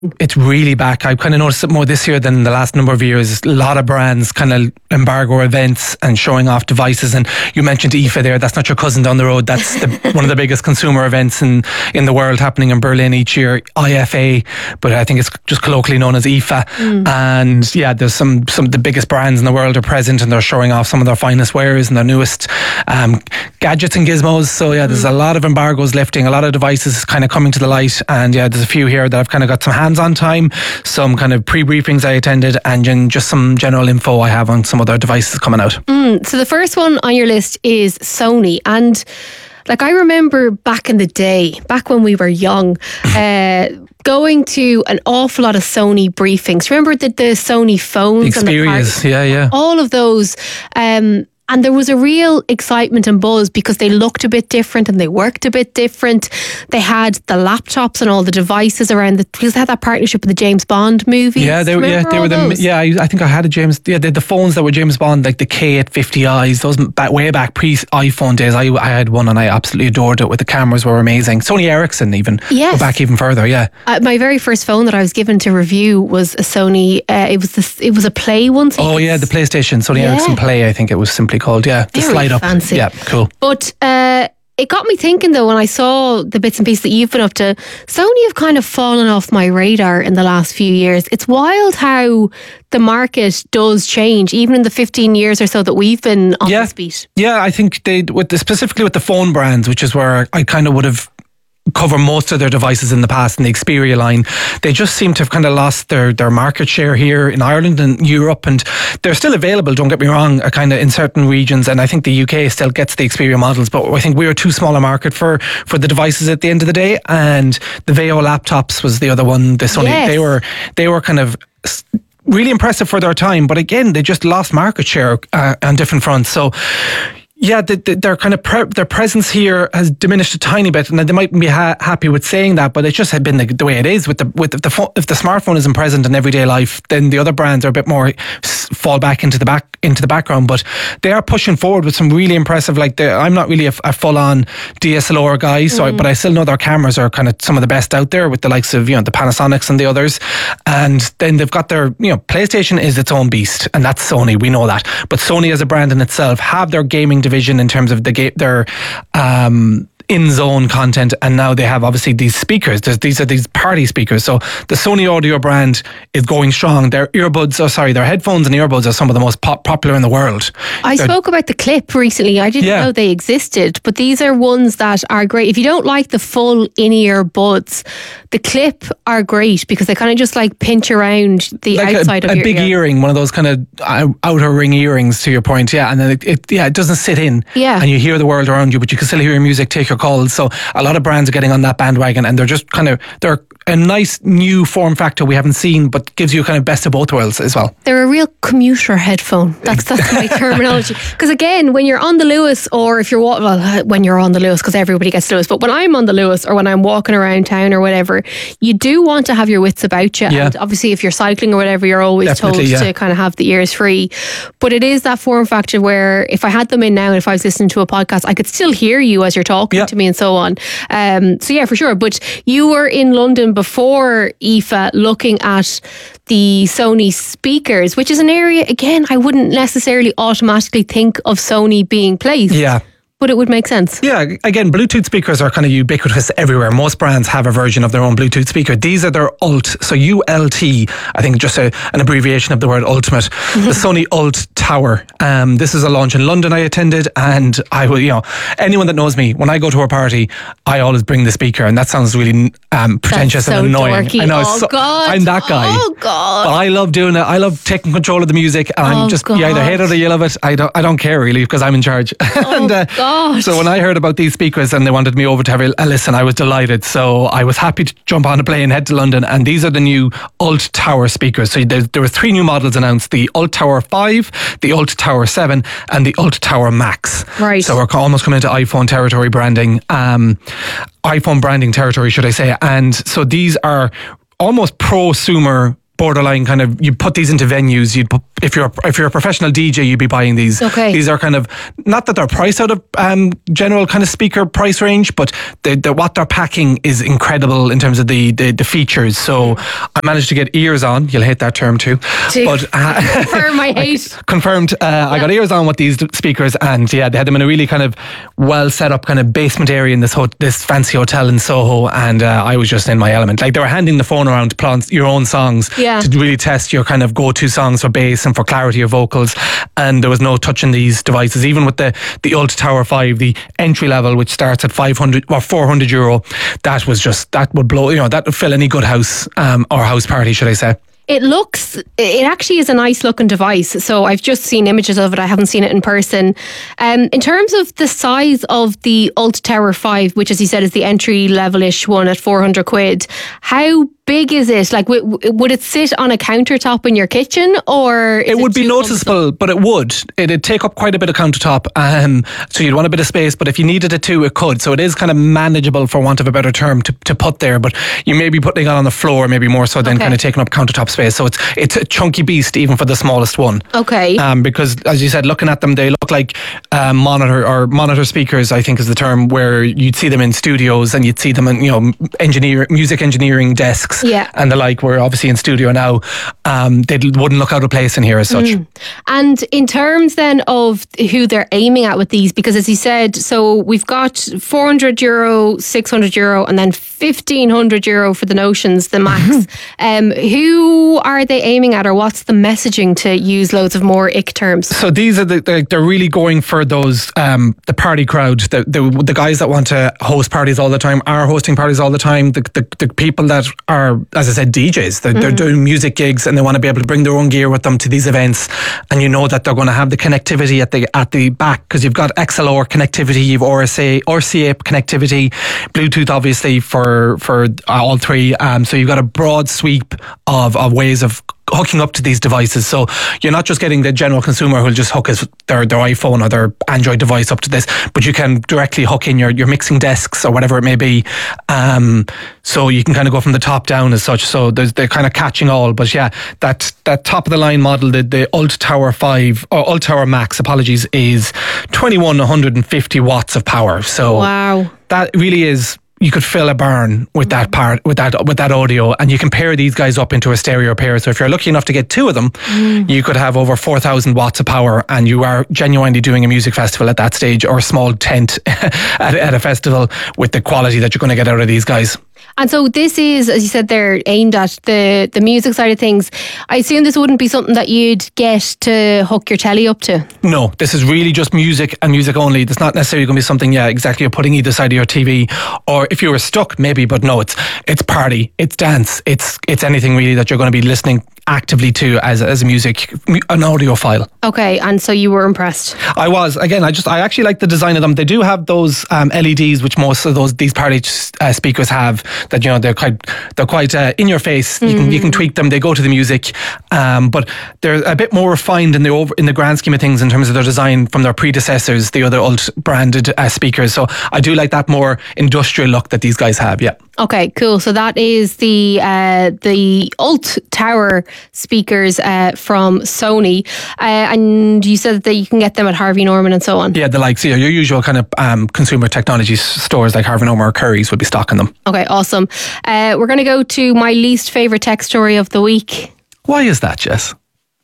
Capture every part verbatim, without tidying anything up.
It's really back. I've kind of noticed it more this year than the last number of years. A lot of brands kind of embargo events and showing off devices. And you mentioned I F A there. That's not your cousin down the road. That's the, one of the biggest consumer events in, in the world, happening in Berlin each year. I F A, but I think it's just colloquially known as I F A. Mm. And yeah, there's some some of the biggest brands in the world are present, and they're showing off some of their finest wares and their newest um, gadgets and gizmos. So yeah, there's mm. a lot of embargoes lifting, a lot of devices kind of coming to the light. And yeah, there's a few here that I've kind of got some hands on time, some kind of pre-briefings I attended, and just some general info I have on some other devices coming out. Mm, so the first one on your list is Sony. And like, I remember back in the day, back when we were young, uh, going to an awful lot of Sony briefings. Remember the, the Sony phones? The Xperias, and the yeah, yeah. All of those. Um, And there was a real excitement and buzz because they looked a bit different and they worked a bit different. They had the laptops and all the devices around the, because they had that partnership with the James Bond movies. Yeah, they, yeah, they were the, yeah, I think I had a James, yeah, the, the phones that were James Bond, like the K eight fifty I's, those back, way back pre-iPhone days. I, I had one and I absolutely adored it. With the cameras were amazing. Sony Ericsson even, yes. Go back even further, yeah. Uh, my very first phone that I was given to review was a Sony, uh, it was the, it was a Play one. Oh yeah, the PlayStation, Sony yeah. Ericsson Play, I think it was simply called, yeah. The Very slide up. Fancy. Yeah, cool. But uh, it got me thinking though, when I saw the bits and pieces that you've been up to, Sony have kind of fallen off my radar in the last few years. It's wild how the market does change, even in the fifteen years or so that we've been on yeah. this beat. Yeah, I think they, with the, specifically with the phone brands, which is where I kind of would have cover most of their devices in the past in the Xperia line, they just seem to have kind of lost their, their market share here in Ireland and Europe, and they're still available, don't get me wrong, kind of in certain regions, and I think the U K still gets the Xperia models, but I think we're too small a market for, for the devices at the end of the day. And the Veo laptops was the other one, the Sony, yes. they were they were kind of really impressive for their time, but again, they just lost market share uh, on different fronts. So yeah, the, the, their kind of pre- their presence here has diminished a tiny bit, and they mightn't be ha- happy with saying that, but it just had been the, the way it is. With the with the fo- if the smartphone isn't present in everyday life, then the other brands are a bit more s- fall back into the back into the background. But they are pushing forward with some really impressive. Like I'm not really a, a full on D S L R guy, so mm. I, but I still know their cameras are kind of some of the best out there, with the likes of, you know, the Panasonics and the others. And then they've got their, you know, PlayStation is its own beast, and that's Sony. We know that, but Sony as a brand in itself have their gaming division in terms of the ga- their um, in-zone content, and now they have obviously these speakers. There's, these are these party speakers. So the Sony audio brand is going strong. Their earbuds, oh sorry, their headphones and earbuds are some of the most pop- popular in the world. I They're, spoke about the Clip recently. I didn't yeah. know they existed, but these are ones that are great. If you don't like the full in-ear buds, the Clip are great because they kind of just like pinch around the like outside a, of a your big ear. earring, one of those kind of outer ring earrings, to your point, yeah. And then it, it yeah, it doesn't sit in, yeah. and you hear the world around you, but you can still hear your music, take your calls. So a lot of brands are getting on that bandwagon, and they're just kind of they're a nice new form factor we haven't seen, but gives you kind of best of both worlds as well. They're a real commuter headphone. That's that's my terminology. Because again, when you're on the Lewis, or if you're well, when you're on the Lewis, because everybody gets Lewis, but when I'm on the Lewis or when I'm walking around town or whatever, you do want to have your wits about you. Yeah. And obviously, if you're cycling or whatever, you're always Definitely, told yeah. to kind of have the ears free. But it is that form factor where if I had them in now, and if I was listening to a podcast, I could still hear you as you're talking yeah. to me and so on. Um, so yeah, for sure. But you were in London before I F A looking at the Sony speakers, which is an area, again, I wouldn't necessarily automatically think of Sony being placed. Yeah. But it would make sense. Yeah, again, Bluetooth speakers are kind of ubiquitous everywhere. Most brands have a version of their own Bluetooth speaker. These are their U L T, so U L T, I think just a, an abbreviation of the word ultimate. Mm-hmm. The Sony U L T Tower. Um, this is a launch in London I attended, and I will, you know, anyone that knows me, when I go to a party, I always bring the speaker, and that sounds really um, pretentious so and annoying. Dorky. I know, oh so, God. I'm that guy. Oh God. But I love doing it. I love taking control of the music, and I'm oh just, God. you either hate it or you love it. I don't, I don't care really, because I'm in charge. Oh and, uh, God. So when I heard about these speakers and they wanted me over to have a, a listen, I was delighted. So I was happy to jump on a plane, head to London, and these are the new U L T Tower speakers. So there, there were three new models announced: the U L T Tower five, the U L T Tower seven, and the U L T Tower Max. Right. So we're almost coming into iPhone territory branding, um, iPhone branding territory, should I say? And so these are almost prosumer borderline kind of, you put these into venues. You'd put, if you're if you're a professional D J, you'd be buying these. Okay. These are kind of, not that they're priced out of um, general kind of speaker price range, but the, the, what they're packing is incredible in terms of the the, the features. So I managed to get ears on. You'll hate that term too. Gee, but uh, confirm I hate. confirmed. Uh, yeah. I got ears on with these speakers, and yeah, they had them in a really kind of well set up kind of basement area in this ho- this fancy hotel in Soho, and uh, I was just in my element. Like, they were handing the phone around to plan your own songs yeah. to really test your kind of go-to songs for bass and for clarity of vocals, and there was no touching these devices. Even with the the Ultra Tower five, the entry level, which starts at five hundred or four hundred euro, that was just, that would blow, you know, that would fill any good house um, or house party, should I say. It looks, it actually is a nice looking device. So I've just seen images of it. I haven't seen it in person. Um, in terms of the size of the Ultra Tower five, which, as you said, is the entry level-ish one at four hundred quid, how big is it? Like, w- w- would it sit on a countertop in your kitchen, or is it would it be noticeable, but it would. It'd take up quite a bit of countertop, um, so you'd want a bit of space. But if you needed it to, it could. So it is kind of manageable, for want of a better term, to, to put there. But you may be putting it on the floor, maybe more so than okay. kind of taking up countertop space. So it's it's a chunky beast, even for the smallest one. Okay. Um, because, as you said, looking at them, they look like um, monitor or monitor speakers, I think is the term, where you'd see them in studios and you'd see them in, you know, engineer music engineering desks yeah. and the like. We're obviously in studio now. Um, they wouldn't look out of place in here as such. Mm. And in terms then of who they're aiming at with these, because as you said, so we've got four hundred euro, six hundred euro, and then fifteen hundred euro for the Notions, the max. um, who are they aiming at, or what's the messaging, to use loads of more ick terms? So these are the, the they're really going for those um, the party crowd, the, the the guys that want to host parties all the time, are hosting parties all the time, the the, the people that are, as I said, D Js. They're, mm. they're doing music gigs and they want to be able to bring their own gear with them to these events, and you know that they're going to have the connectivity at the at the back, because you've got X L R connectivity, you've R S A, R C A connectivity, Bluetooth obviously for for all three. Um, so you've got a broad sweep of, of ways of hooking up to these devices. So you're not just getting the general consumer who'll just hook his, their, their iPhone or their Android device up to this, but you can directly hook in your, your mixing desks or whatever it may be. Um, so you can kind of go from the top down as such. So there's, they're kind of catching all. But yeah, that that top of the line model, the, the Ultra Tower five, or Ultra Tower Max, apologies, is twenty-one one hundred fifty watts of power. So wow, that really is, you could fill a barn with that part, with that with that audio, and you can pair these guys up into a stereo pair. So if you're lucky enough to get two of them, mm. you could have over four thousand watts of power, and you are genuinely doing a music festival at that stage, or a small tent at, at a festival, with the quality that you're going to get out of these guys. And so this is, as you said, they're aimed at the, the music side of things. I assume this wouldn't be something that you'd get to hook your telly up to. No, this is really just music and music only. It's not necessarily going to be something, yeah, exactly, you're putting either side of your T V, or if you were stuck, maybe, but no, it's it's party, it's dance, it's it's anything really that you're going to be listening actively to as as a music, an audio file. Okay, and so you were impressed? I was. Again, I just I actually like the design of them. They do have those um, L E Ds, which most of those these party uh, speakers have. That, you know, they're quite they're quite uh, in your face. Mm. You can you can tweak them. They go to the music, um, but they're a bit more refined in the over in the grand scheme of things in terms of their design from their predecessors, the other Ult branded uh, speakers. So I do like that more industrial look that these guys have. Yeah. Okay, cool. So that is the uh, the Ultra Tower speakers uh, from Sony, uh, and you said that you can get them at Harvey Norman and so on. Yeah, the likes, yeah, your usual kind of um, consumer technology stores like Harvey Norman or Curry's would be stocking them. Okay, awesome. Uh, we're going to go to my least favourite tech story of the week. Why is that, Jess?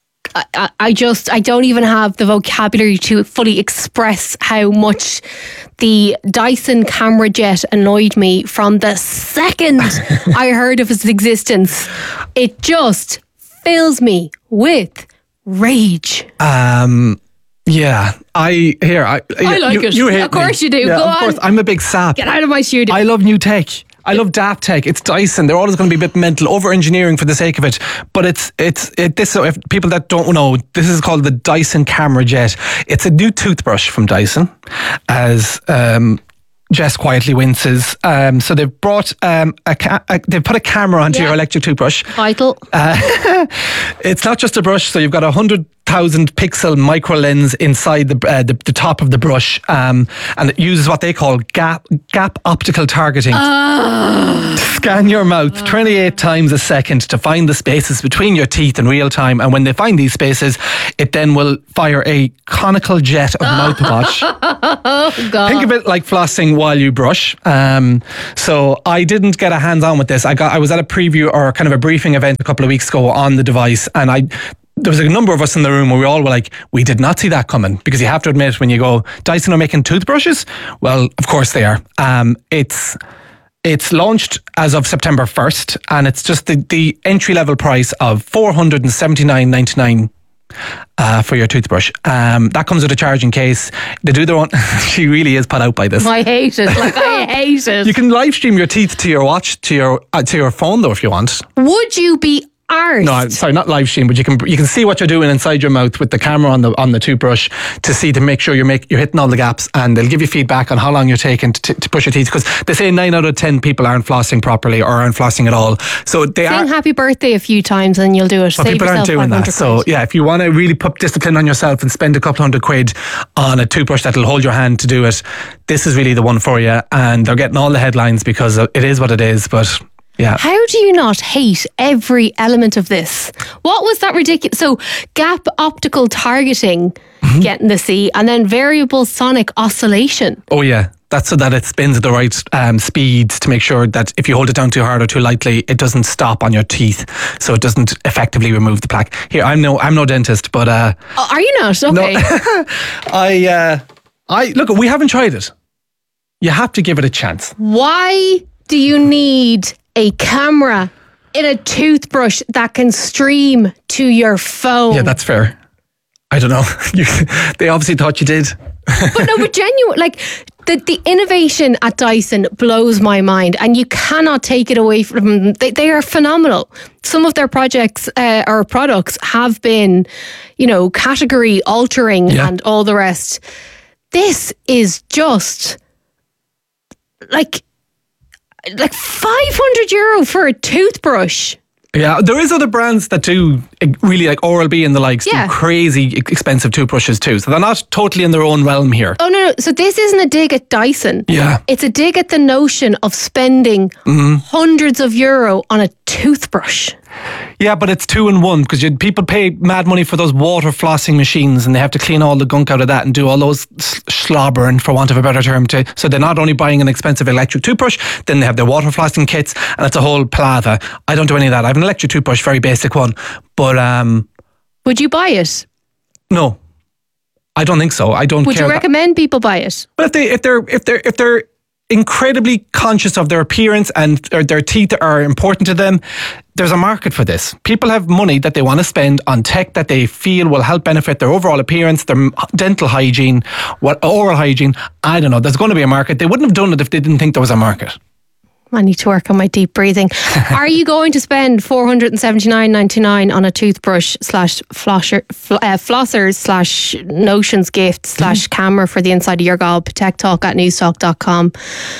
I, I just, I don't even have the vocabulary to fully express how much the Dyson camera jet annoyed me from the second I heard of its existence. It just fills me with rage. Um... Yeah, I here. I, I like you, it. You hate of course me. you do. Yeah, Go of on. course, I'm a big sap. Get out of my studio. I love new tech. I love daft tech. It's Dyson. They're always going to be a bit mental, over engineering for the sake of it. But it's it's it, this. So if people that don't know, this is called the Dyson Camera Jet. It's a new toothbrush from Dyson, as um, Jess quietly winces. Um, so they've brought um, a, ca- a they've put a camera onto yeah. your electric toothbrush. Vital. Uh, it's not just a brush. So you've got a hundred thousand pixel micro lens inside the, uh, the the top of the brush, um, and it uses what they call gap gap optical targeting. Oh. Scan your mouth oh. twenty-eight times a second to find the spaces between your teeth in real time, and when they find these spaces, it then will fire a conical jet of oh. mouthwash. Oh, God. Think of it like flossing while you brush. Um, so I didn't get a hands-on with this. I got I was at a preview or kind of a briefing event a couple of weeks ago on the device, and I there was a number of us in the room where we all were like, we did not see that coming, because you have to admit, when you go, Dyson are making toothbrushes, well, of course they are. Um, it's it's launched as of September first, and it's just the, the entry level price of four hundred seventy-nine ninety-nine Uh, for your toothbrush. Um, that comes with a charging case. They do their own. She really is put out by this. I hate it. Like I hate it. You can live stream your teeth to your watch, to your uh, to your phone though, if you want. Would you be arsed? No, sorry, not live stream, but you can you can see what you're doing inside your mouth with the camera on the on the toothbrush to see to make sure you're make you're hitting all the gaps, and they'll give you feedback on how long you're taking to, to brush your teeth, because they say nine out of ten people aren't flossing properly or aren't flossing at all. So they Sing are happy birthday a few times and you'll do it. But Save people aren't doing that. So yeah, if you want to really put discipline on yourself and spend a couple hundred quid on a toothbrush that'll hold your hand to do it, this is really the one for you. And they're getting all the headlines because it is what it is, but yeah. How do you not hate every element of this? What was that ridiculous? So gap optical targeting, mm-hmm. getting the C, and then variable sonic oscillation. Oh yeah. That's so that it spins at the right um, speeds to make sure that if you hold it down too hard or too lightly, it doesn't stop on your teeth, so it doesn't effectively remove the plaque. Here, I'm no, I'm no dentist, but uh, oh, are you not? Okay. No, I, uh, I look. We haven't tried it. You have to give it a chance. Why do you need a camera in a toothbrush that can stream to your phone? Yeah, that's fair. I don't know. You, they obviously thought you did. But no, but genuine, like the, the innovation at Dyson blows my mind, and you cannot take it away from them. They, they are phenomenal. Some of their projects uh, or products have been, you know, category altering yeah. and all the rest. This is just like like five hundred euro for a toothbrush. Yeah, there is other brands that do really, like Oral-B and the likes, yeah. do crazy expensive toothbrushes too. So they're not totally in their own realm here. Oh no, no. So this isn't a dig at Dyson. Yeah. It's a dig at the notion of spending mm-hmm. hundreds of euro on a toothbrush. Yeah, but it's two in one, because people pay mad money for those water flossing machines, and they have to clean all the gunk out of that and do all those slobbering, for want of a better term. To so they're not only buying an expensive electric toothbrush, then they have their water flossing kits, and it's a whole plather. I don't do any of that. I have an electric toothbrush, very basic one, but um, would you buy it? No, I don't think so. I don't. Would care you recommend that. people buy it? But if they if they're if they're if they're incredibly conscious of their appearance and their teeth are important to them, there's a market for this. People have money that they want to spend on tech that they feel will help benefit their overall appearance, their dental hygiene, what oral hygiene. I don't know. There's going to be a market. They wouldn't have done it if they didn't think there was a market. I need to work on my deep breathing. Are you going to spend four hundred seventy-nine ninety-nine on a toothbrush slash flosser, fl- uh, flossers slash Notions gift slash mm. camera for the inside of your gob? Tech Talk at newstalk dot com.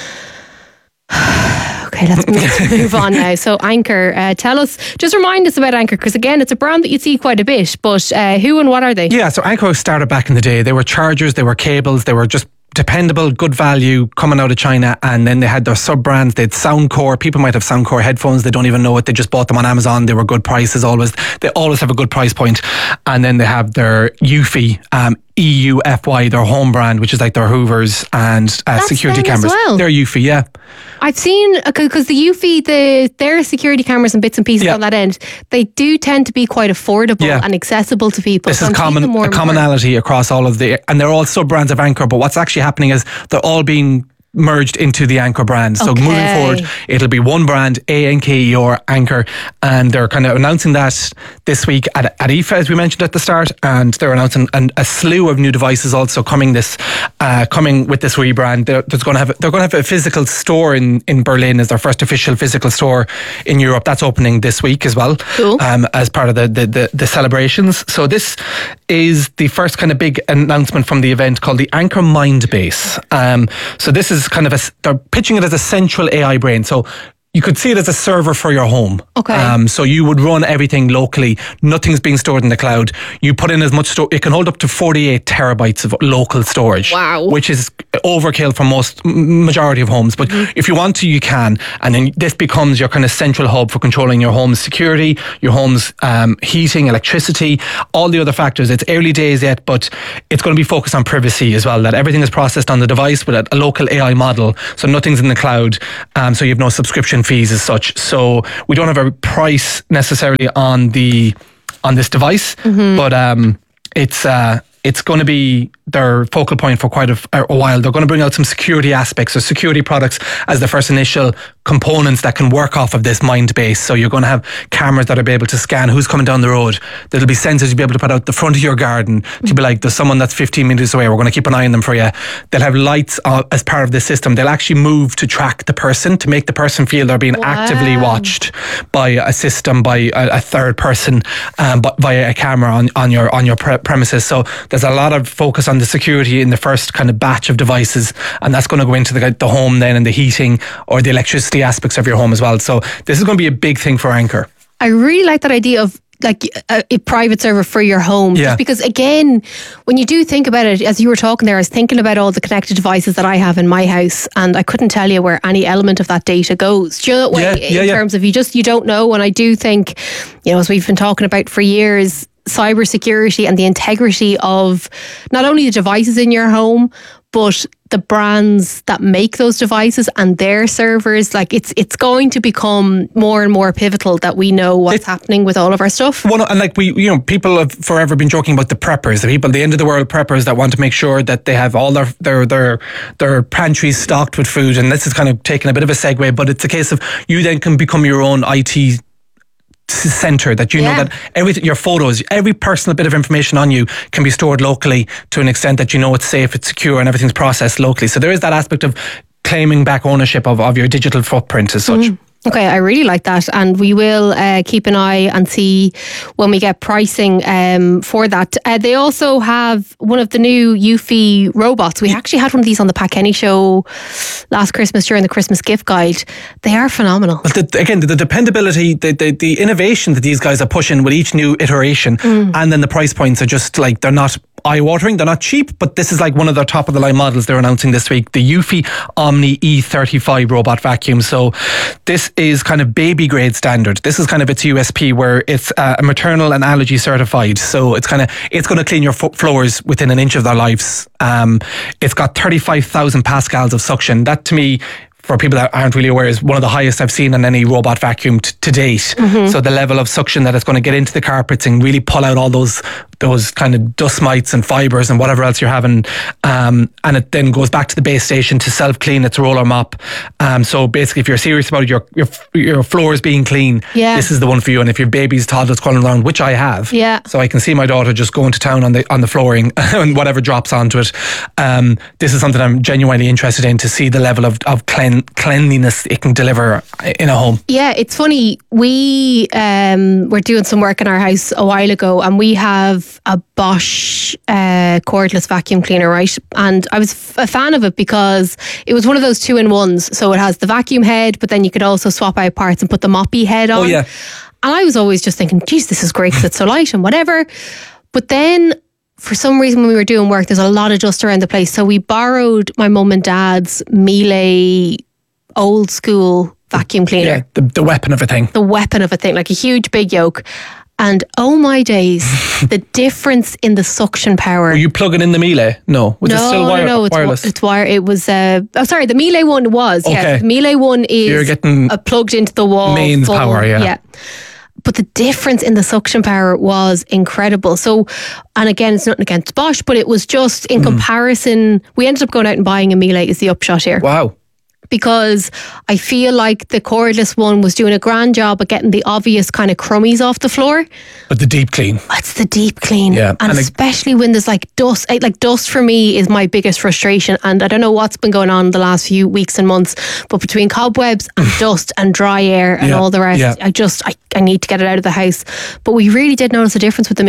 Okay, let's move, move on now. So Anker, uh, tell us, just remind us about Anker, because again, it's a brand that you see quite a bit, but uh, who and what are they? Yeah, so Anker started back in the day. They were chargers, they were cables, they were just dependable, good value coming out of China, and then they had their sub brands. They had Soundcore. People might have Soundcore headphones, they don't even know it. They just bought them on Amazon. They were good prices always. They always have a good price point. And then they have their Eufy, um, E U F Y, their home brand, which is like their Hoovers and uh, security cameras. Well. They're Eufy, yeah. I've seen, because the Eufy, the their security cameras and bits and pieces yeah. on that end, they do tend to be quite affordable yeah. and accessible to people. This so is common, a commonality more. across all of the, and they're all sub brands of Anker, but what's actually happening is they're all being merged into the Anker brand. So okay. moving forward, it'll be one brand, A N K E or Anker, and they're kind of announcing that this week at, at I F A, as we mentioned at the start, and they're announcing an, a slew of new devices also coming this uh, coming with this rebrand. They're, there's going to have they're going to have a physical store in, in Berlin as their first official physical store in Europe. That's opening this week as well, cool. um, as part of the, the, the, the celebrations. So this is the first kind of big announcement from the event called the Anker Mindbase. Um, so this is kind of a, they're pitching it as a central A I brain. So you could see it as a server for your home. Okay. Um, so you would run everything locally. Nothing's being stored in the cloud. You put in as much store. It can hold up to forty-eight terabytes of local storage. Wow. Which is overkill for most majority of homes. But mm-hmm. if you want to, you can. And then this becomes your kind of central hub for controlling your home's security, your home's um, heating, electricity, all the other factors. It's early days yet, but it's going to be focused on privacy as well. That everything is processed on the device with a, a local A I model. So nothing's in the cloud. Um, so you have no subscription fees as such. So we don't have a price necessarily on the on this device, mm-hmm. but um, it's uh, it's going to be their focal point for quite a, a while. They're going to bring out some security aspects or security products as the first initial components that can work off of this mind base. So you're going to have cameras that will be able to scan who's coming down the road. There'll be sensors you'll be able to put out the front of your garden to be like, there's someone that's fifteen metres away, we're going to keep an eye on them for you. They'll have lights uh, as part of the system. They'll actually move to track the person, to make the person feel they're being wow. actively watched by a system, by a, a third person, um, but via a camera on, on your on your pre- premises. So there's a lot of focus on the security in the first kind of batch of devices, and that's going to go into the, the home then, and the heating or the electricity aspects of your home as well. So this is going to be a big thing for Anchor. I really like that idea of like a, a private server for your home. Yeah. Just because again, when you do think about it, as you were talking there, I was thinking about all the connected devices that I have in my house, and I couldn't tell you where any element of that data goes. Do you know that way? Yeah, in yeah, yeah. terms of you just, you don't know. And I do think, you know, as we've been talking about for years, cybersecurity and the integrity of not only the devices in your home, but the brands that make those devices and their servers, like it's it's going to become more and more pivotal that we know what's it, happening with all of our stuff. Well, and like we, you know, people have forever been joking about the preppers, the people, the end of the world preppers that want to make sure that they have all their their their their pantries stocked with food. And this is kind of taking a bit of a segue, but it's a case of you then can become your own I T center, that you yeah. know that everything, your photos, every personal bit of information on you can be stored locally to an extent that you know it's safe, it's secure, and everything's processed locally. So there is that aspect of claiming back ownership of, of your digital footprint as such. Mm. Okay, I really like that, and we will uh, keep an eye and see when we get pricing um, for that. Uh, they also have one of the new Eufy robots. We actually had one of these on the Pat Kenny show last Christmas during the Christmas gift guide. They are phenomenal. But the, again, the, the dependability, the, the the innovation that these guys are pushing with each new iteration, mm. and then the price points are just like, they're not eye-watering, they're not cheap, but this is like one of their top-of-the-line models they're announcing this week, the Eufy Omni E thirty-five robot vacuum. So this is kind of baby-grade standard. This is kind of its U S P, where it's uh, maternal and allergy certified. So it's kind of, it's going to clean your fo- floors within an inch of their lives. Um, it's got thirty-five thousand pascals of suction. That, to me, for people that aren't really aware, is one of the highest I've seen on any robot vacuum t- to date. Mm-hmm. So the level of suction that it's going to get into the carpets and really pull out all those those kind of dust mites and fibres and whatever else you're having, um, and it then goes back to the base station to self-clean its roller mop. Um, so basically, if you're serious about your your, your floors being clean, yeah. this is the one for you. And if your baby's toddler's crawling around, which I have, yeah. so I can see my daughter just going to town on the on the flooring and whatever drops onto it. Um, this is something I'm genuinely interested in, to see the level of of clean, cleanliness it can deliver in a home. Yeah, it's funny. We um, were doing some work in our house a while ago, and we have a Bosch uh, cordless vacuum cleaner, right? And I was f- a fan of it because it was one of those two-in-ones. So it has the vacuum head, but then you could also swap out parts and put the moppy head on. Oh, yeah. And I was always just thinking, geez, this is great because it's so light and whatever. But then, for some reason, when we were doing work, there's a lot of dust around the place. So we borrowed my mum and dad's Miele old school vacuum cleaner. Yeah, the, the weapon of a thing. The weapon of a thing, like a huge big yoke. And oh my days, the difference in the suction power. Were you plugging in the Miele? No. Was no, it still wire- no, no, it's wireless? It's wire. It was. Uh, oh, sorry. The Miele one was. Okay. Yes, the Miele one is. You're getting uh, plugged into the wall. Mains full, power, yeah. Yeah. But the difference in the suction power was incredible. So, and again, it's nothing against Bosch, but it was just in mm. comparison. We ended up going out and buying a Miele. Is the upshot here? Wow. Because I feel like the cordless one was doing a grand job of getting the obvious kind of crummies off the floor. But the deep clean. It's the deep clean. Yeah. And, and especially when there's like dust. Like dust for me is my biggest frustration. And I don't know what's been going on the last few weeks and months, but between cobwebs and dust and dry air and yeah, all the rest, yeah. I just, I, I need to get it out of the house. But we really did notice a difference with the Miele.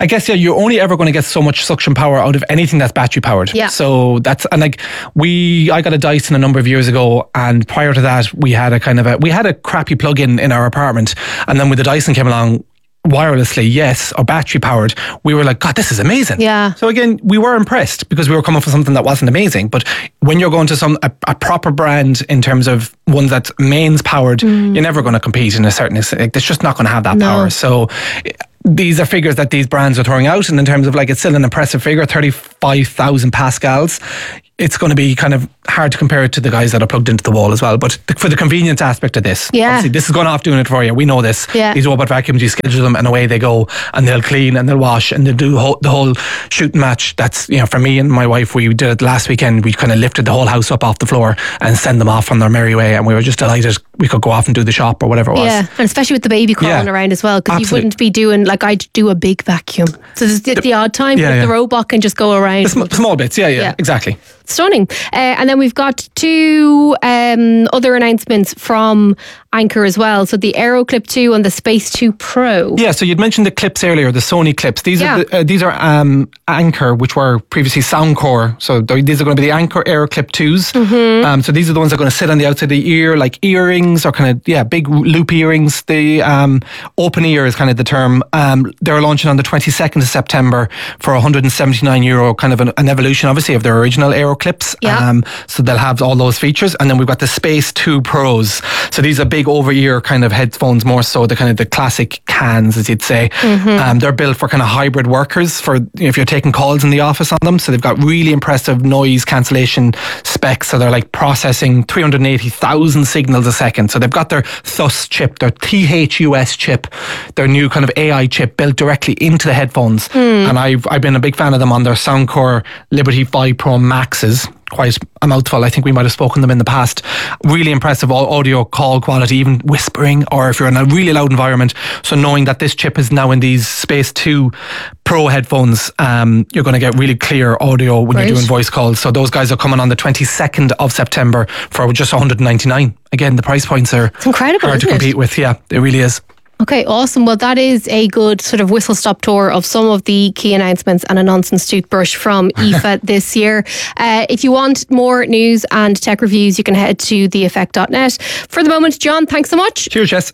I guess, yeah, you're only ever going to get so much suction power out of anything that's battery powered. Yeah. So that's, and like we, I got a Dyson a number of years ago, and prior to that, we had a kind of a, we had a crappy plug-in in our apartment. And then when the Dyson came along, wirelessly, yes, or battery powered, we were like, God, this is amazing. Yeah. So again, we were impressed because we were coming for something that wasn't amazing. But when you're going to some a, a proper brand in terms of one that's mains powered, mm. you're never going to compete in a certain, like, it's just not going to have that no. power. So these are figures that these brands are throwing out, and in terms of, like, it's still an impressive figure, thirty-five thousand pascals. It's going to be kind of hard to compare it to the guys that are plugged into the wall as well. But the, for the convenience aspect of this, yeah. obviously this is going off doing it for you. We know this. Yeah. These robot vacuums, you schedule them and away they go, and they'll clean and they'll wash and they'll do whole, the whole shooting match. That's, you know, for me and my wife, we did it last weekend. We kind of lifted the whole house up off the floor and send them off on their merry way, and we were just delighted we could go off and do the shop or whatever it was. Yeah, and especially with the baby crawling yeah. around as well, because you wouldn't be doing, like, I'd do a big vacuum. So there's the, the odd time yeah, that yeah. the robot can just go around. The sm- small bits, yeah, yeah, yeah, exactly. Stunning. Uh, and then we've got two um, other announcements from Anker as well. So the AeroClip two and the Space two Pro. Yeah, so you'd mentioned the clips earlier, the Sony clips. These yeah. are the, uh, these are um, Anker, which were previously Soundcore. So these are going to be the Anker AeroClip twos. Mm-hmm. Um, so these are the ones that are going to sit on the outside of the ear, like earrings, or kind of, yeah, big loop earrings. The um, open ear is kind of the term. Um, they're launching on the twenty-second of September for one hundred seventy-nine euro, kind of an, an evolution, obviously, of their original AeroClips. Yeah. Um, so they'll have all those features. And then we've got the Space two Pros. So these are big over-ear kind of headphones, more so the kind of the classic cans, as you'd say. Mm-hmm. Um, they're built for kind of hybrid workers, for, you know, if you're taking calls in the office on them. So they've got really impressive noise cancellation specs. So they're like processing three hundred eighty thousand signals a second. So they've got their Thus chip, their T H U S chip, their new kind of A I chip built directly into the headphones. Mm. And I've I've been a big fan of them on their Soundcore Liberty five Pro Maxes. Quite a mouthful. I think we might have spoken them in the past. Really impressive audio call quality, even whispering, or if you're in a really loud environment. So knowing that this chip is now in these Space two Pro headphones, um, you're going to get really clear audio when right. you're doing voice calls. So those guys are coming on the twenty-second of September for just one hundred ninety-nine. Again, the price points are it's incredible, hard to compete it? with. Yeah, it really is. Okay, awesome. Well, that is a good sort of whistle-stop tour of some of the key announcements and a nonsense toothbrush from I F A this year. Uh, if you want more news and tech reviews, you can head to the effect dot net. For the moment, John, thanks so much. Cheers, Jess.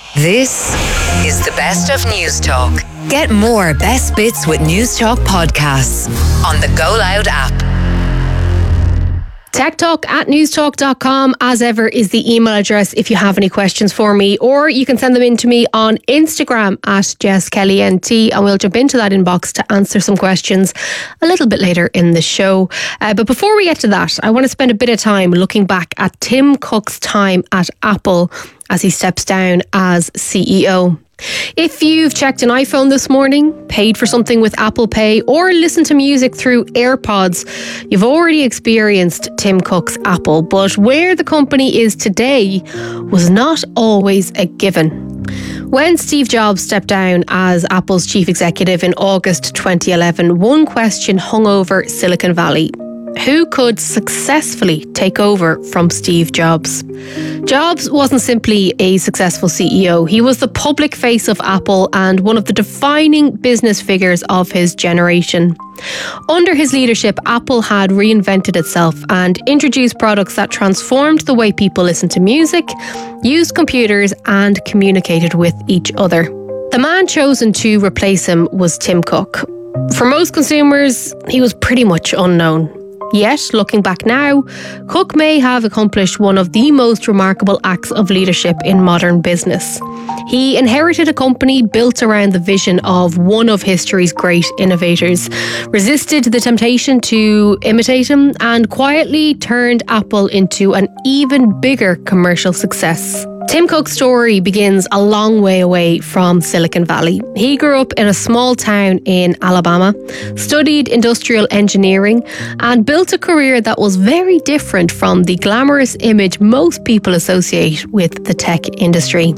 This is the best of News Talk. Get more best bits with News Talk podcasts on the Go Loud app. Tech Talk at newstalk dot com, as ever, is the email address if you have any questions for me, or you can send them in to me on Instagram at Jess Kelly N T, and we'll jump into that inbox to answer some questions a little bit later in the show. Uh, but before we get to that, I want to spend a bit of time looking back at Tim Cook's time at Apple as he steps down as C E O. If you've checked an iPhone this morning, paid for something with Apple Pay, or listened to music through AirPods, you've already experienced Tim Cook's Apple. But where the company is today was not always a given. When Steve Jobs stepped down as Apple's chief executive in August twenty eleven, one question hung over Silicon Valley. Who could successfully take over from Steve Jobs? Jobs wasn't simply a successful C E O. He was the public face of Apple and one of the defining business figures of his generation. Under his leadership, Apple had reinvented itself and introduced products that transformed the way people listened to music, used computers, and communicated with each other. The man chosen to replace him was Tim Cook. For most consumers, he was pretty much unknown. Yet, looking back now, Cook may have accomplished one of the most remarkable acts of leadership in modern business. He inherited a company built around the vision of one of history's great innovators, resisted the temptation to imitate him, and quietly turned Apple into an even bigger commercial success. Tim Cook's story begins a long way away from Silicon Valley. He grew up in a small town in Alabama, studied industrial engineering, and built a career that was very different from the glamorous image most people associate with the tech industry.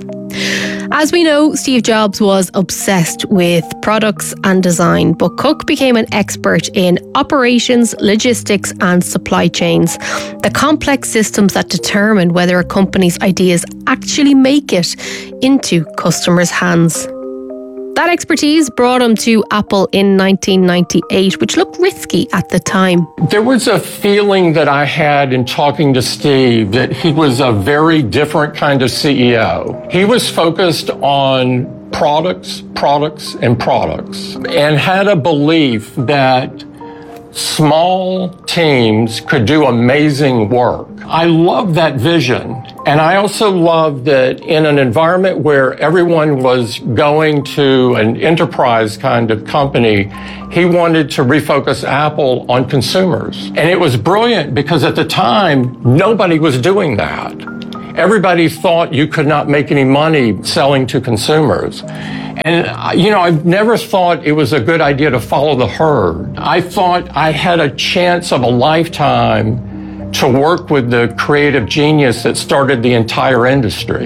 As we know, Steve Jobs was obsessed with products and design, but Cook became an expert in operations, logistics, and supply chains, the complex systems that determine whether a company's ideas actually make it into customers' hands. That expertise brought him to Apple in nineteen ninety-eight, which looked risky at the time. There was a feeling that I had in talking to Steve that he was a very different kind of C E O. He was focused on products, products, and products, and had a belief that small teams could do amazing work. I love that vision. And I also love that in an environment where everyone was going to an enterprise kind of company, he wanted to refocus Apple on consumers. And it was brilliant because at the time, nobody was doing that. Everybody thought you could not make any money selling to consumers. And, you know, I've never thought it was a good idea to follow the herd. I thought I had a chance of a lifetime to work with the creative genius that started the entire industry.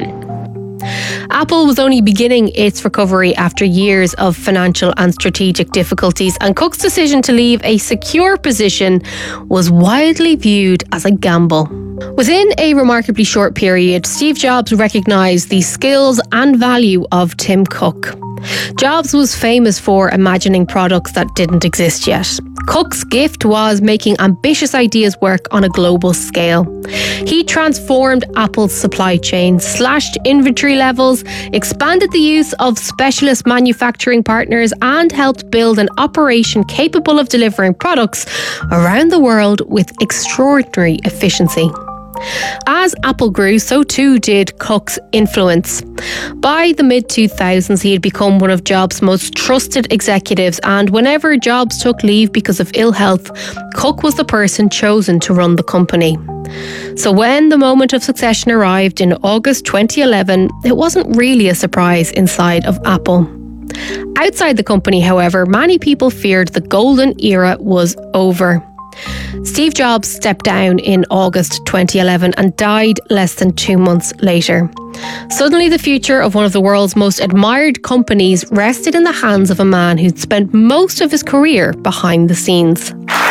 Apple was only beginning its recovery after years of financial and strategic difficulties, and Cook's decision to leave a secure position was widely viewed as a gamble. Within a remarkably short period, Steve Jobs recognised the skills and value of Tim Cook. Jobs was famous for imagining products that didn't exist yet. Cook's gift was making ambitious ideas work on a global scale. He transformed Apple's supply chain, slashed inventory levels, expanded the use of specialist manufacturing partners, and helped build an operation capable of delivering products around the world with extraordinary efficiency. As Apple grew, so too did Cook's influence. By the mid two thousands, he had become one of Jobs' most trusted executives, and whenever Jobs took leave because of ill health, Cook was the person chosen to run the company. So when the moment of succession arrived in August twenty eleven, it wasn't really a surprise inside of Apple. Outside the company, however, many people feared the golden era was over. Steve Jobs stepped down in August twenty eleven and died less than two months later. Suddenly, the future of one of the world's most admired companies rested in the hands of a man who'd spent most of his career behind the scenes.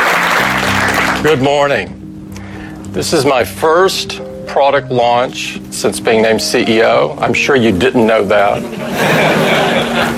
Good morning. This is my first product launch since being named C E O. I'm sure you didn't know that.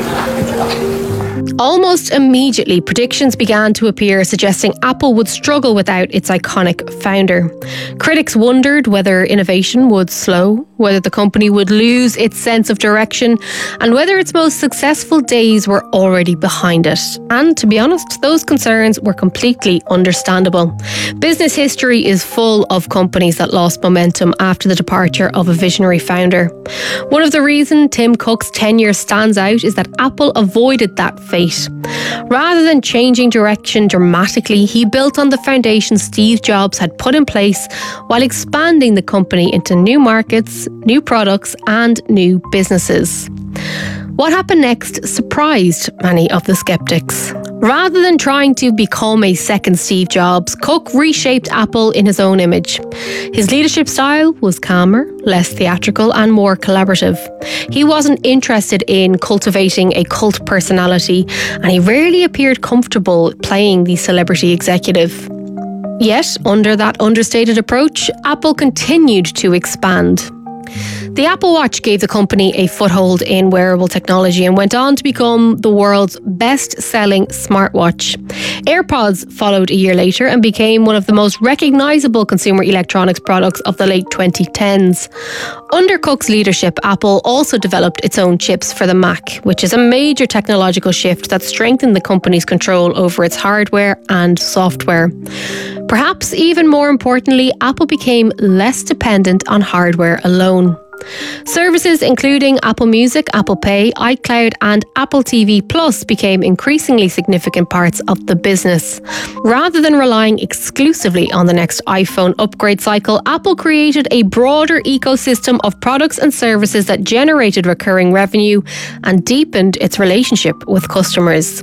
Almost immediately, predictions began to appear suggesting Apple would struggle without its iconic founder. Critics wondered whether innovation would slow, whether the company would lose its sense of direction, and whether its most successful days were already behind it. And to be honest, those concerns were completely understandable. Business history is full of companies that lost momentum after the departure of a visionary founder. One of the reasons Tim Cook's tenure stands out is that Apple avoided that fate. Rather than changing direction dramatically, he built on the foundation Steve Jobs had put in place while expanding the company into new markets, new products, and new businesses. What happened next surprised many of the skeptics. Rather than trying to become a second Steve Jobs, Cook reshaped Apple in his own image. His leadership style was calmer, less theatrical, and more collaborative. He wasn't interested in cultivating a cult personality, and he rarely appeared comfortable playing the celebrity executive. Yet, under that understated approach, Apple continued to expand. The Apple Watch gave the company a foothold in wearable technology and went on to become the world's best-selling smartwatch. AirPods followed a year later and became one of the most recognisable consumer electronics products of the late twenty tens. Under Cook's leadership, Apple also developed its own chips for the Mac, which is a major technological shift that strengthened the company's control over its hardware and software. Perhaps even more importantly, Apple became less dependent on hardware alone. Services including Apple Music, Apple Pay, iCloud and Apple T V Plus became increasingly significant parts of the business. Rather than relying exclusively on the next iPhone upgrade cycle, Apple created a broader ecosystem of products and services that generated recurring revenue and deepened its relationship with customers.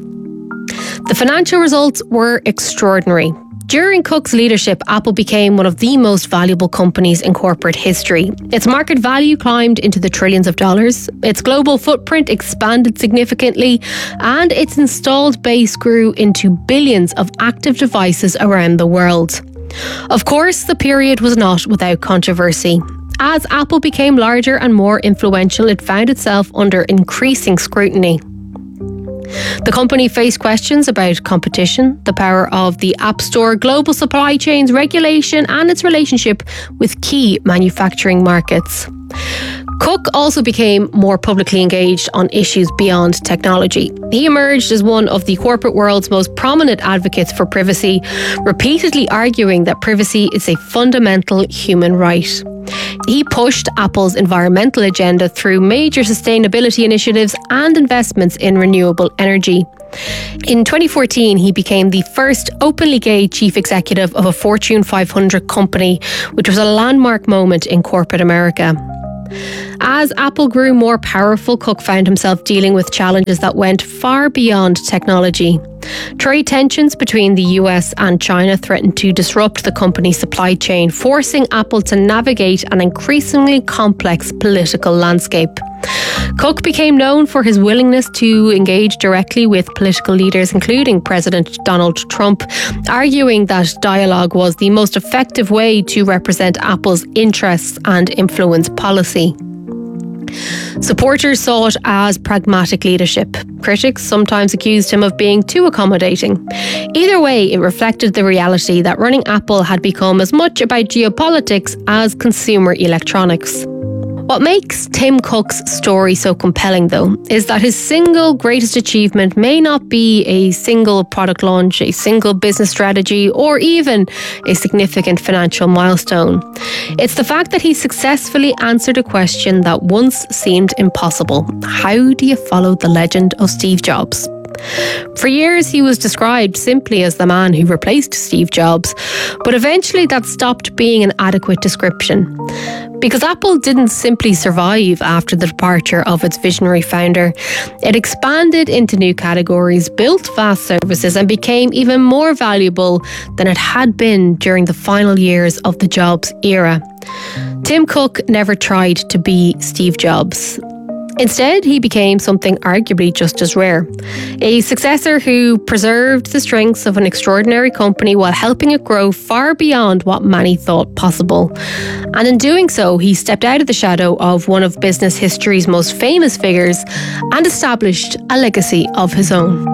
The financial results were extraordinary. During Cook's leadership, Apple became one of the most valuable companies in corporate history. Its market value climbed into the trillions of dollars, its global footprint expanded significantly, and its installed base grew into billions of active devices around the world. Of course, the period was not without controversy. As Apple became larger and more influential, it found itself under increasing scrutiny. The company faced questions about competition, the power of the App Store, global supply chains, regulation, and its relationship with key manufacturing markets. Cook also became more publicly engaged on issues beyond technology. He emerged as one of the corporate world's most prominent advocates for privacy, repeatedly arguing that privacy is a fundamental human right. He pushed Apple's environmental agenda through major sustainability initiatives and investments in renewable energy. In twenty fourteen, he became the first openly gay chief executive of a Fortune five hundred company, which was a landmark moment in corporate America. As Apple grew more powerful, Cook found himself dealing with challenges that went far beyond technology. Trade tensions between the U S and China threatened to disrupt the company's supply chain, forcing Apple to navigate an increasingly complex political landscape. Cook became known for his willingness to engage directly with political leaders, including President Donald Trump, arguing that dialogue was the most effective way to represent Apple's interests and influence policy. Supporters saw it as pragmatic leadership. Critics sometimes accused him of being too accommodating. Either way, it reflected the reality that running Apple had become as much about geopolitics as consumer electronics. What makes Tim Cook's story so compelling, though, is that his single greatest achievement may not be a single product launch, a single business strategy, or even a significant financial milestone. It's the fact that he successfully answered a question that once seemed impossible. How do you follow the legend of Steve Jobs? For years, he was described simply as the man who replaced Steve Jobs, but eventually that stopped being an adequate description. Because Apple didn't simply survive after the departure of its visionary founder. It expanded into new categories, built vast services, and became even more valuable than it had been during the final years of the Jobs era. Tim Cook never tried to be Steve Jobs. Instead, he became something arguably just as rare. A successor who preserved the strengths of an extraordinary company while helping it grow far beyond what many thought possible. And in doing so, he stepped out of the shadow of one of business history's most famous figures and established a legacy of his own.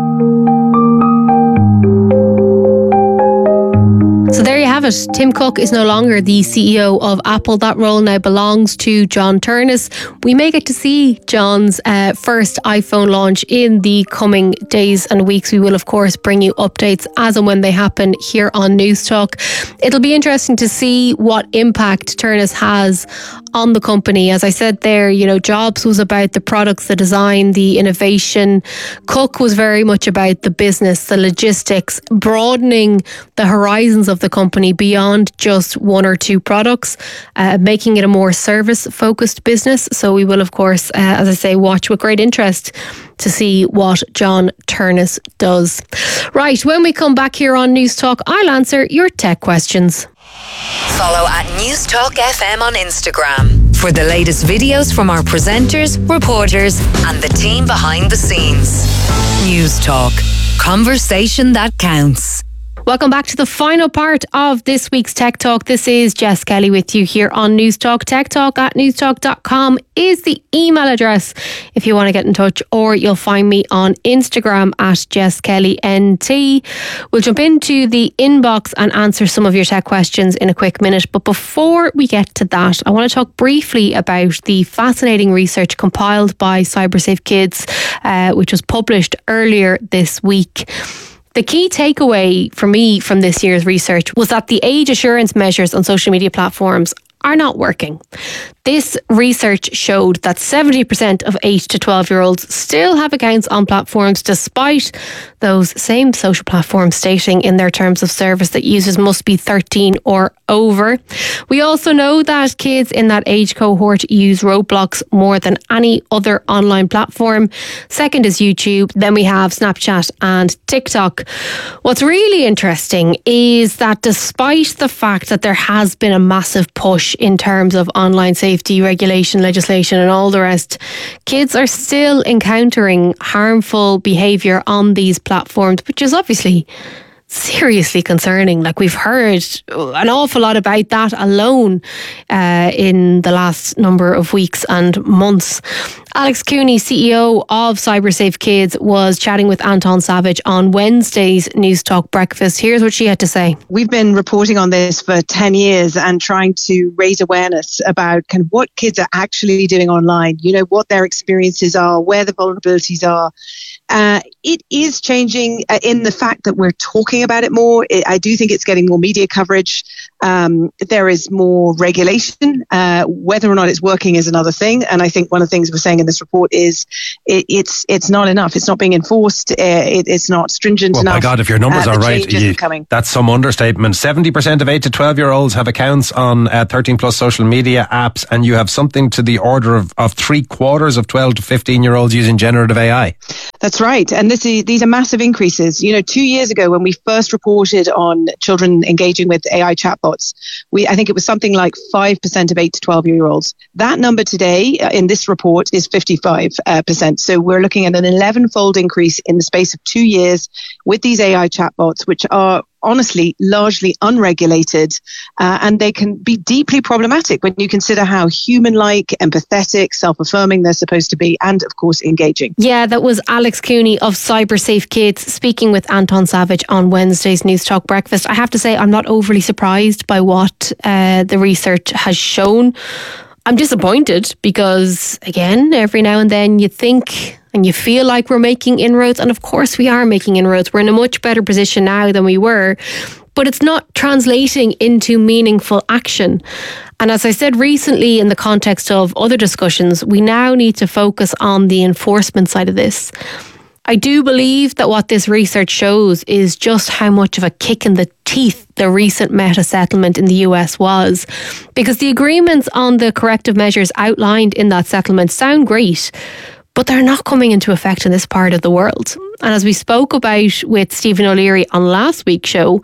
So there you have it. Tim Cook is no longer the C E O of Apple. That role now belongs to John Ternus. We may get to see John's uh, first iPhone launch in the coming days and weeks. We will, of course, bring you updates as and when they happen here on News Talk. It'll be interesting to see what impact Ternus has on the company. As I said there, you know, Jobs was about the products, the design, the innovation. Cook was very much about the business, the logistics, broadening the horizons of the company beyond just one or two products, uh, making it a more service-focused business. So we will, of course, uh, as I say, watch with great interest to see what John Ternus does. Right, when we come back here on News Talk, I'll answer your tech questions. Follow at News Talk F M on Instagram for the latest videos from our presenters, reporters, and the team behind the scenes. News Talk, conversation that counts. Welcome back to the final part of this week's Tech Talk. This is Jess Kelly with you here on News Talk. Tech Talk at newstalk dot com is the email address if you want to get in touch, or you'll find me on Instagram at Jess Kelly N T. We'll jump into the inbox and answer some of your tech questions in a quick minute. But before we get to that, I want to talk briefly about the fascinating research compiled by CyberSafe Kids, uh, which was published earlier this week. The key takeaway for me from this year's research was that the age assurance measures on social media platforms are not working. This research showed that seventy percent of eight to twelve year olds still have accounts on platforms despite those same social platforms stating in their terms of service that users must be thirteen or over. We also know that kids in that age cohort use Roblox more than any other online platform. Second is YouTube. Then we have Snapchat and TikTok. What's really interesting is that despite the fact that there has been a massive push in terms of online safety, regulation, legislation and all the rest, kids are still encountering harmful behaviour on these platforms, which is obviously seriously concerning. Like, we've heard an awful lot about that alone uh, in the last number of weeks and months. Alex Cooney, C E O of CyberSafe Kids, was chatting with Anton Savage on Wednesday's News Talk Breakfast. Here's what she had to say. We've been reporting on this for ten years and trying to raise awareness about kind of what kids are actually doing online, you know, what their experiences are, where the vulnerabilities are. Uh, it is changing uh, in the fact that we're talking about it more. It, I do think it's getting more media coverage. Um, there is more regulation. Uh, whether or not it's working is another thing. And I think one of the things we're saying in this report is it, it's it's not enough. It's not being enforced. Uh, it, it's not stringent well, enough. My God, if your numbers uh, are right, you, that's some understatement. seventy percent of eight to twelve year olds have accounts on uh, thirteen plus social media apps, and you have something to the order of, of three quarters of twelve to fifteen year olds using generative A I. That's right. And this is, these are massive increases. You know, two years ago when we first reported on children engaging with A I chatbots, we I think it was something like five percent of eight to twelve year olds. That number today uh, in this report is fifty-five percent. So we're looking at an eleven fold increase in the space of two years with these A I chatbots, which are honestly largely unregulated, uh, and they can be deeply problematic when you consider how human-like, empathetic, self-affirming they're supposed to be, and of course engaging. Yeah, that was Alex Cooney of CyberSafe Kids speaking with Anton Savage on Wednesday's News Talk Breakfast. I have to say I'm not overly surprised by what uh, the research has shown. I'm disappointed because, again, every now and then you think and you feel like we're making inroads, and of course we are making inroads. We're in a much better position now than we were, but it's not translating into meaningful action. And as I said recently in the context of other discussions, we now need to focus on the enforcement side of this. I do believe that what this research shows is just how much of a kick in the teeth the recent Meta settlement in the U S was, because the agreements on the corrective measures outlined in that settlement sound great, but they're not coming into effect in this part of the world. And as we spoke about with Stephen O'Leary on last week's show,